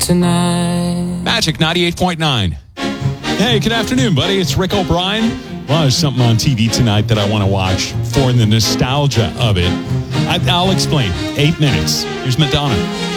tonight. Magic 98.9. Hey, good afternoon, buddy. It's Rick O'Brien. Well, there's something on TV tonight that I want to watch for the nostalgia of it. I'll explain. 8 minutes. Here's Madonna.